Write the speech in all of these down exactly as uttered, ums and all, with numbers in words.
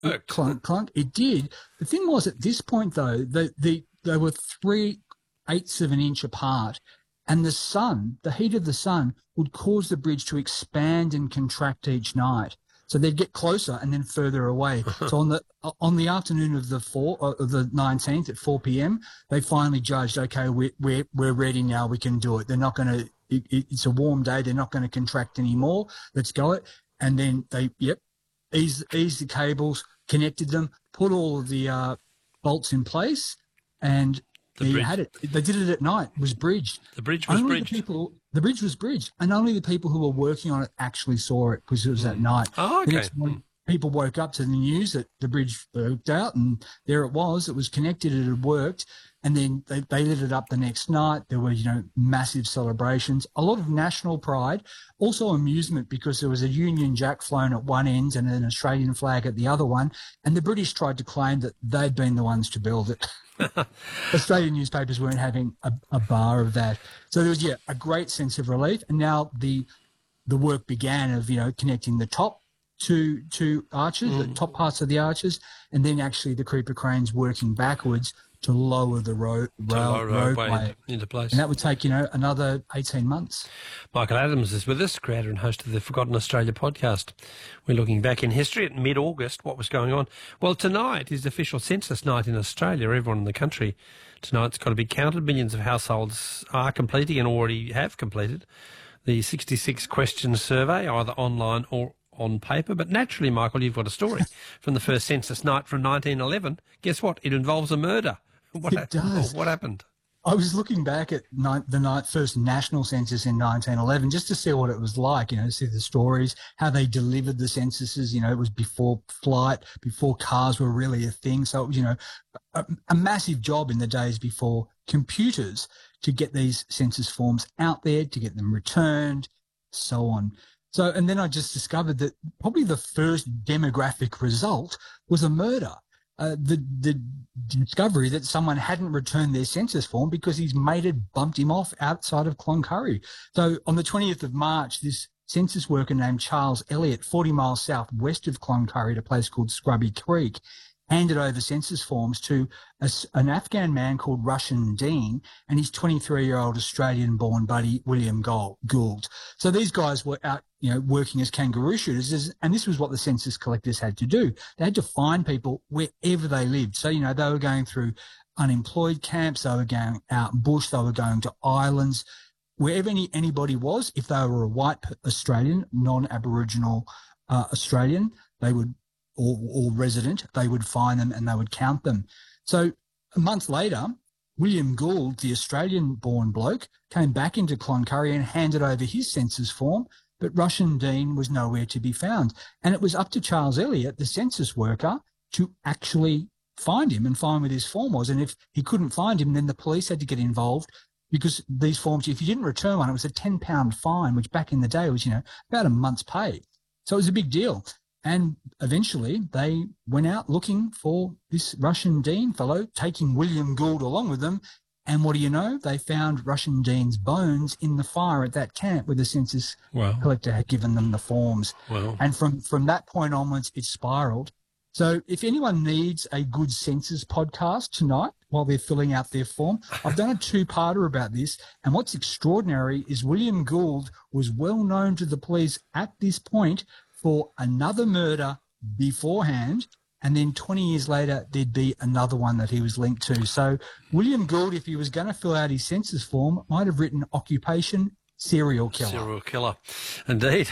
worked. Clunk, clunk. It did. The thing was, at this point, though, the, the they were three eighths of an inch apart, and the sun, the heat of the sun, would cause the bridge to expand and contract each night. So they'd get closer and then further away. So on the on the afternoon of the four of the nineteenth at four p.m., they finally judged, okay, we're we're we're ready now. We can do it. They're not going to. It, it's a warm day. They're not going to contract anymore. Let's go it. And then they, yep, ease ease the cables, connected them, put all of the uh, bolts in place, and The there you bridge. had it. They did it at night. It was bridged. The bridge was only bridged. The, people, the bridge was bridged, and only the people who were working on it actually saw it because it was at night. Oh, The okay. next morning, people woke up to the news that the bridge broke out, and there it was. It was connected. It had worked. And then they, they lit it up the next night. There were, you know, massive celebrations, a lot of national pride, also amusement because there was a Union Jack flown at one end and an Australian flag at the other one. And the British tried to claim that they'd been the ones to build it. Australian newspapers weren't having a, a bar of that. So there was, yeah, a great sense of relief. And now the the work began of, you know, connecting the top two, two arches, Mm. the top parts of the arches, and then actually the creeper cranes working backwards to lower the road, To rail, lower roadway roadway. into place. And that would take, you know, another eighteen months. Michael Adams is with us, creator and host of the Forgotten Australia podcast. We're looking back in history at mid-August, what was going on. Well, tonight is official census night in Australia. Everyone in the country tonight's got to be counted. Millions of households are completing and already have completed the sixty-six question survey, either online or on paper. But naturally, Michael, you've got a story from the first census night from nineteen eleven. Guess what? It involves a murder. What It ha- does. What happened? I was looking back at ni- the ni- first national census in nineteen eleven just to see what it was like, you know, to see the stories, how they delivered the censuses. You know, it was before flight, before cars were really a thing. So it was, you know, a, a massive job in the days before computers to get these census forms out there, to get them returned, so on. So, and then I just discovered that probably the first demographic result was a murder. Uh, the the discovery that someone hadn't returned their census form because his mate had bumped him off outside of Cloncurry. So on the twentieth of March, this census worker named Charles Elliott, forty miles southwest of Cloncurry at a place called Scrubby Creek, handed over census forms to a, an Afghan man called Russian Dean and his twenty-three-year-old Australian-born buddy, William Gould. So these guys were out, you know, working as kangaroo shooters, and this was what the census collectors had to do. They had to find people wherever they lived. So, you know, they were going through unemployed camps, they were going out bush, they were going to islands, wherever any, anybody was. If they were a white Australian, non-Aboriginal uh, Australian, they would, or, or resident, they would find them and they would count them. So a month later, William Gould, the Australian-born bloke, came back into Cloncurry and handed over his census form, but Russian Dean was nowhere to be found. And it was up to Charles Elliott, the census worker, to actually find him and find what his form was. And if he couldn't find him, then the police had to get involved because these forms, if you didn't return one, it was a ten pound fine, which back in the day was, you know, about a month's pay. So it was a big deal. And eventually they went out looking for this Russian Dean fellow, taking William Gould along with them. And what do you know? They found Russian Dean's bones in the fire at that camp where the census Wow. collector had given them the forms. Wow. And from, from that point onwards, it spiraled. So if anyone needs a good census podcast tonight while they're filling out their form, I've done a two-parter about this. And what's extraordinary is William Gould was well known to the police at this point for another murder beforehand, and then twenty years later, there'd be another one that he was linked to. So William Gould, if he was going to fill out his census form, might have written occupation serial killer. Serial killer. Indeed.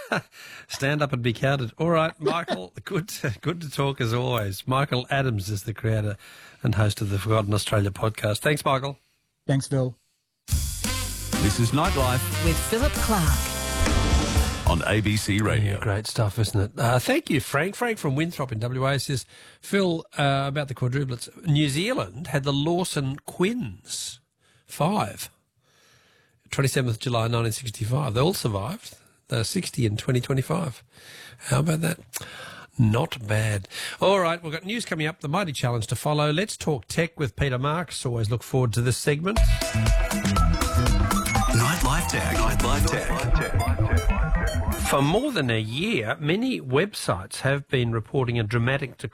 Stand up and be counted. All right, Michael, good to, good to talk as always. Michael Adams is the creator and host of the Forgotten Australia podcast. Thanks, Michael. Thanks, Phil. This is Nightlife With Philip Clark. on A B C Radio. Yeah, great stuff, isn't it? Uh, thank you, Frank. Frank from Winthrop in W A says, Phil, uh, about the quadruplets. New Zealand had the Lawson Quins, five. twenty-seventh of July nineteen sixty-five. They all survived. They're sixty in twenty twenty-five. How about that? Not bad. All right, we've got news coming up, the mighty challenge to follow. Let's talk tech with Peter Marks. Always look forward to this segment. Nightlife Tech. Nightlife Tech. For more than a year, many websites have been reporting a dramatic decline